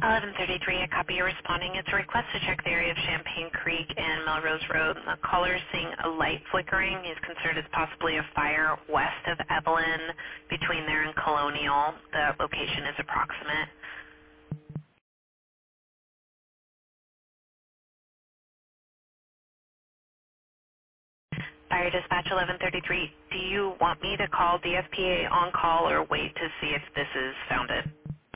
1133, a copy you're responding. It's a request to check the area of Champagne Creek and Melrose Road. The caller is seeing a light flickering. He's concerned it's possibly a fire west of Evelyn between there and Colonial. The location is approximate. Fire Dispatch 1133, do you want me to call DFPA on call or wait to see if this is founded?